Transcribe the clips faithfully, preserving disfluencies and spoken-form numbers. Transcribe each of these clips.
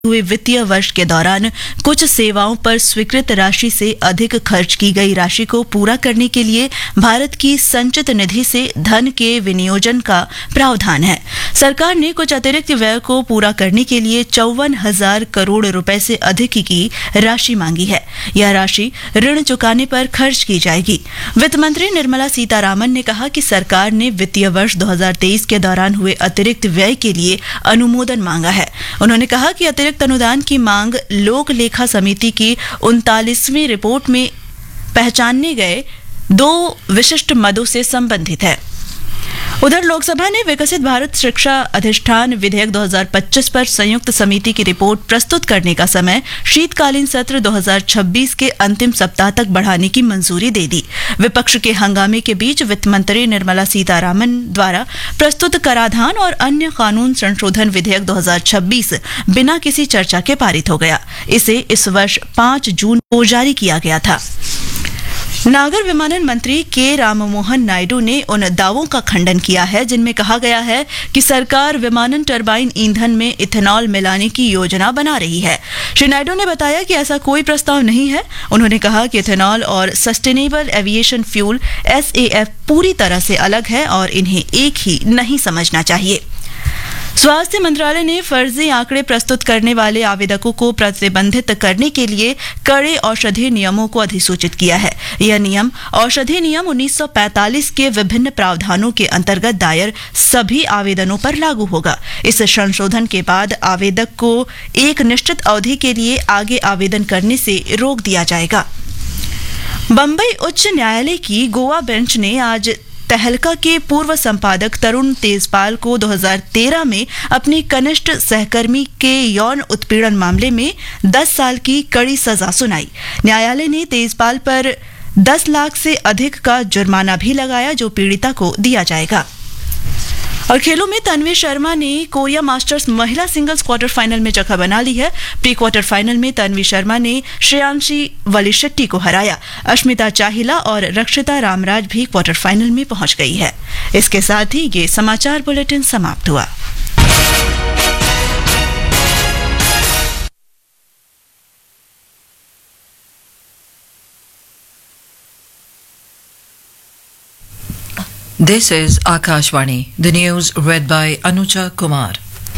हुए वित्तीय वर्ष के दौरान कुछ सेवाओं पर स्वीकृत राशि से अधिक खर्च की गई राशि को पूरा करने के लिए भारत की संचित निधि से धन के विनियोजन का प्रावधान है। सरकार ने कुछ अतिरिक्त व्यय को पूरा करने के लिए चौवन हजार करोड़ रुपए से अधिक की राशि मांगी है। यह राशि ऋण चुकाने पर खर्च की जाएगी। वित्त मंत्री निर्मला सीतारामन ने कहा कि सरकार ने वित्तीय वर्ष दो हजार तेईस के दौरान हुए अतिरिक्त व्यय के लिए अनुमोदन मांगा है। उन्होंने कहा कि अतिरिक्त अनुदान की मांग लोक लेखा समिति की उनतालीसवीं रिपोर्ट में पहचाने गए दो विशिष्ट मदों से संबंधित है। उधर लोकसभा ने विकसित भारत शिक्षा अधिष्ठान विधेयक दो हजार पच्चीस पर संयुक्त समिति की रिपोर्ट प्रस्तुत करने का समय शीतकालीन सत्र दो हजार छब्बीस के अंतिम सप्ताह तक बढ़ाने की मंजूरी दे दी। विपक्ष के हंगामे के बीच वित्त मंत्री निर्मला सीतारामन द्वारा प्रस्तुत कराधान और अन्य कानून संशोधन विधेयक दो हजार छब्बीस बिना किसी चर्चा के पारित हो गया। इसे इस वर्ष पांच जून को जारी किया गया था। नागर विमानन मंत्री के राममोहन नायडू ने उन दावों का खंडन किया है जिनमें कहा गया है कि सरकार विमानन टरबाइन ईंधन में इथेनॉल मिलाने की योजना बना रही है। श्री नायडू ने बताया कि ऐसा कोई प्रस्ताव नहीं है। उन्होंने कहा कि इथेनॉल और sustainable aviation fuel S A F पूरी तरह से अलग है और इन्हें एक ही नहीं समझना चाहिए। स्वास्थ्य मंत्रालय ने फर्जी आंकड़े प्रस्तुत करने वाले आवेदकों को प्रतिबंधित करने के लिए कड़े औषधि नियमों को अधिसूचित किया है। यह नियम औषधि नियम उन्नीस सौ पैंतालीस के विभिन्न प्रावधानों के अंतर्गत दायर सभी आवेदनों पर लागू होगा। इस संशोधन के बाद आवेदक को एक निश्चित अवधि के लिए आगे आवेदन करने से रोक दिया जाएगा। बंबई उच्च न्यायालय की गोवा बेंच ने आज तहलका के पूर्व संपादक तरुण तेजपाल को दो हजार तेरह में अपनी कनिष्ठ सहकर्मी के यौन उत्पीड़न मामले में दस साल की कड़ी सजा सुनाई। न्यायालय ने तेजपाल पर दस लाख से अधिक का जुर्माना भी लगाया जो पीड़िता को दिया जाएगा। और खेलों में तन्वी शर्मा ने कोरिया मास्टर्स महिला सिंगल्स क्वार्टर फाइनल में जगह बना ली है। प्री क्वार्टर फाइनल में तन्वी शर्मा ने श्रेयांशी वलिशेट्टी को हराया। अश्मिता चाहिला और रक्षिता रामराज भी क्वार्टर फाइनल में पहुंच गई है। इसके साथ ही ये समाचार बुलेटिन समाप्त हुआ। This is Akashvani, the news read by Anuja Kumar.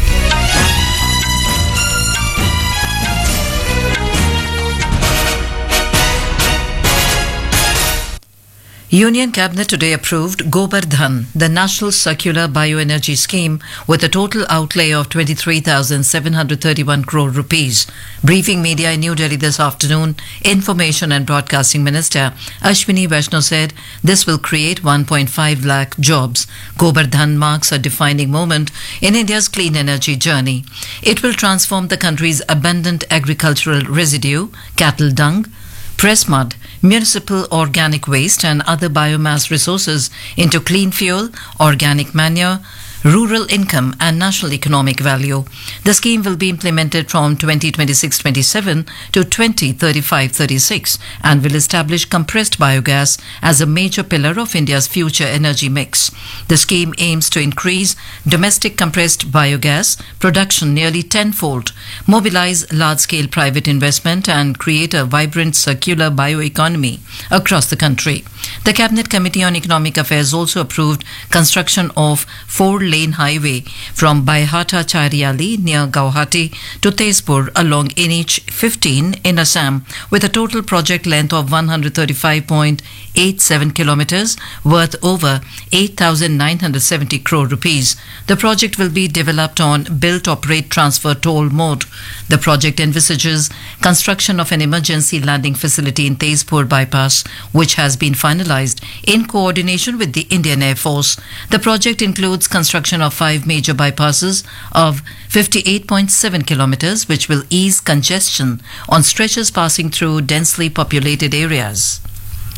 Union Cabinet today approved Gobar Dhan, the National Circular Bioenergy Scheme, with a total outlay of twenty-three thousand seven hundred thirty-one crore rupees. Briefing media in New Delhi this afternoon, Information and Broadcasting Minister Ashwini Vaishnaw said this will create one point five lakh jobs. Gobar Dhan marks a defining moment in India's clean energy journey. It will transform the country's abundant agricultural residue, cattle dung, press mud, municipal organic waste and other biomass resources into clean fuel, organic manure, rural income and national economic value. The scheme will be implemented from twenty twenty-six twenty-seven to twenty thirty-five thirty-six and will establish compressed biogas as a major pillar of India's future energy mix. The scheme aims to increase domestic compressed biogas production nearly tenfold, mobilize large-scale private investment and create a vibrant circular bioeconomy across the country. The Cabinet Committee on Economic Affairs also approved construction of four-lane highway from Baihata Chariali near Guwahati to Tezpur along N H fifteen in Assam with a total project length of one hundred thirty-five point eight seven kilometers worth over eight thousand nine hundred seventy crore rupees. The project will be developed on built operate transfer toll mode. The project envisages construction of an emergency landing facility in Tezpur bypass which has been finalized in coordination with the Indian Air Force. The project includes construction of five major bypasses of fifty-eight point seven kilometers which will ease congestion on stretches passing through densely populated areas.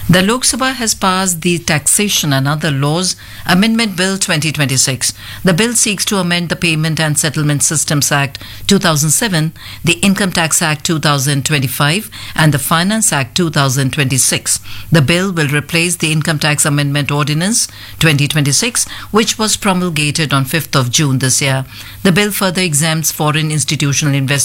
The Lok Sabha has passed the Taxation and Other Laws Amendment Bill twenty twenty-six. The bill seeks to amend the Payment and Settlement Systems Act two thousand seven, the Income Tax Act two thousand twenty-five, and the Finance Act two thousand twenty-six. The bill will replace the Income Tax Amendment Ordinance twenty twenty-six, which was promulgated on fifth of June this year. The bill further exempts foreign institutional investors